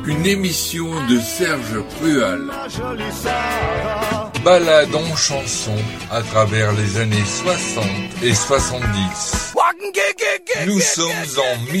Une émission de Serge Prual. Balade en chanson à travers les années 60 et 70. Nous sommes en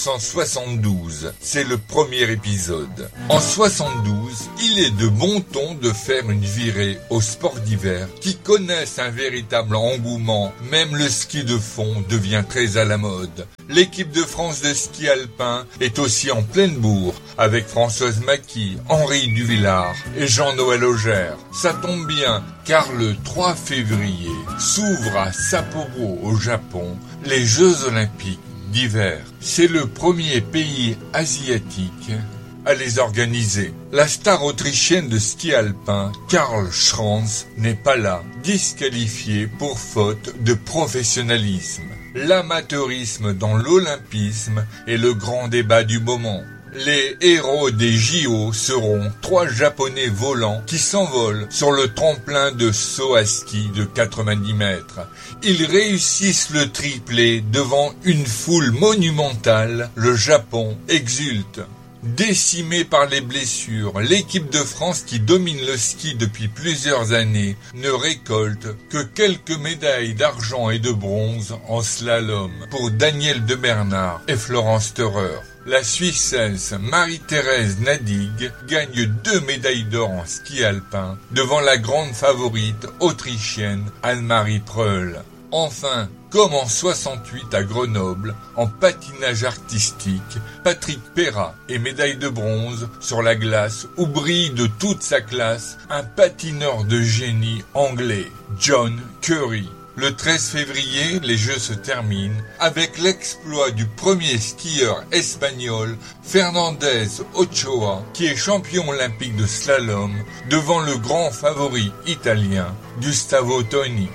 1972, c'est le premier épisode. En 72, il est de bon ton de faire une virée aux sports d'hiver qui connaissent un véritable engouement. Même le ski de fond devient très à la mode. L'équipe de France de ski alpin est aussi en pleine bourre avec Françoise Maquis, Henri Duvillard et Jean-Noël Augère. Ça tombe bien car le 3 février s'ouvrent à Sapporo au Japon les Jeux Olympiques d'hiver. C'est le premier pays asiatique à les organiser. La star autrichienne de ski alpin, Karl Schranz, n'est pas là, disqualifié pour faute de professionnalisme. L'amateurisme dans l'olympisme est le grand débat du moment. Les héros des JO seront 3 Japonais volants qui s'envolent sur le tremplin de saut à ski de 90 mètres. Ils réussissent le triplé devant une foule monumentale. Le Japon exulte. Décimée par les blessures, l'équipe de France qui domine le ski depuis plusieurs années ne récolte que quelques médailles d'argent et de bronze en slalom pour Daniel Debernard et Florence Theurer. La Suissesse Marie-Thérèse Nadig gagne 2 médailles d'or en ski alpin devant la grande favorite autrichienne Anne-Marie Preul. Enfin, comme en 68 à Grenoble, en patinage artistique, Patrick Perrat est médaille de bronze sur la glace où brille de toute sa classe un patineur de génie anglais, John Curry. Le 13 février, les Jeux se terminent avec l'exploit du premier skieur espagnol, Fernandez Ochoa, qui est champion olympique de slalom devant le grand favori italien, Gustavo Toni.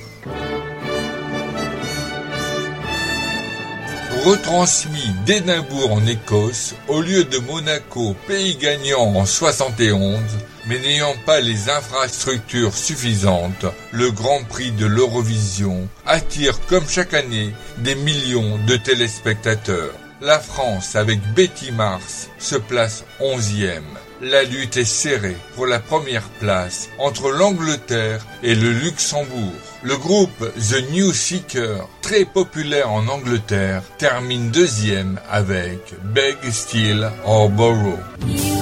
Retransmis d'Édimbourg en Écosse, au lieu de Monaco, pays gagnant en 71, mais n'ayant pas les infrastructures suffisantes, le Grand Prix de l'Eurovision attire comme chaque année des millions de téléspectateurs. La France, avec Betty Mars, se place 11e. La lutte est serrée pour la première place entre l'Angleterre et le Luxembourg. Le groupe The New Seeker, très populaire en Angleterre, termine 2e avec Beg Still or Borrow.